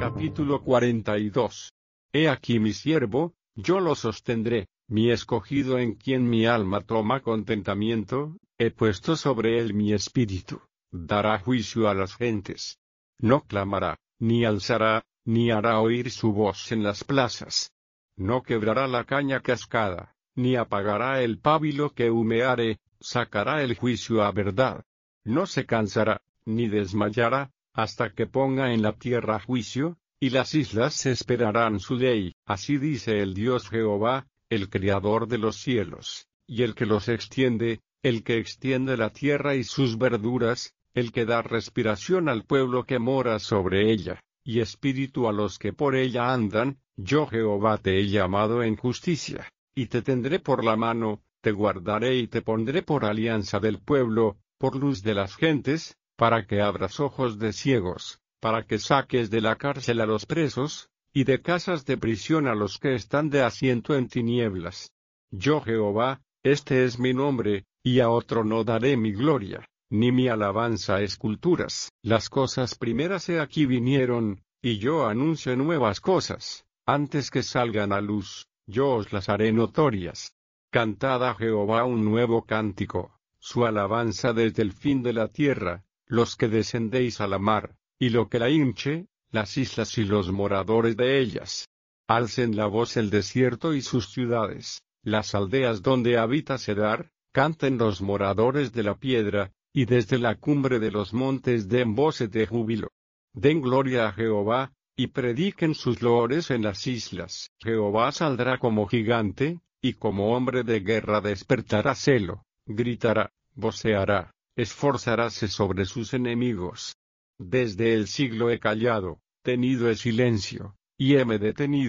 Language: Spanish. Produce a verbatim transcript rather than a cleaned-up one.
Capítulo cuarenta y dos. He aquí mi siervo, yo lo sostendré, mi escogido en quien mi alma toma contentamiento, he puesto sobre él mi espíritu, dará juicio a las gentes. No clamará, ni alzará, ni hará oír su voz en las plazas. No quebrará la caña cascada, ni apagará el pábilo que humeare, sacará el juicio a verdad. No se cansará, ni desmayará, hasta que ponga en la tierra juicio, y las islas esperarán su ley. Así dice el Dios Jehová, el Creador de los cielos, y el que los extiende, el que extiende la tierra y sus verduras, el que da respiración al pueblo que mora sobre ella, y espíritu a los que por ella andan. Yo Jehová te he llamado en justicia, y te tendré por la mano, te guardaré y te pondré por alianza del pueblo, por luz de las gentes, para que abras ojos de ciegos, para que saques de la cárcel a los presos, y de casas de prisión a los que están de asiento en tinieblas. Yo Jehová, este es mi nombre, y a otro no daré mi gloria, ni mi alabanza a esculturas. Las cosas primeras he aquí vinieron, y yo anuncio nuevas cosas, antes que salgan a luz, yo os las haré notorias. Cantad a Jehová un nuevo cántico, su alabanza desde el fin de la tierra, los que descendéis a la mar, y lo que la hinche, las islas y los moradores de ellas. Alcen la voz el desierto y sus ciudades, las aldeas donde habita Cedar, canten los moradores de la piedra, y desde la cumbre de los montes den voces de júbilo. Den gloria a Jehová, y prediquen sus loores en las islas. Jehová saldrá como gigante, y como hombre de guerra despertará celo, gritará, voceará, esforzaráse sobre sus enemigos. Desde el siglo he callado, tenido he silencio, y heme detenido.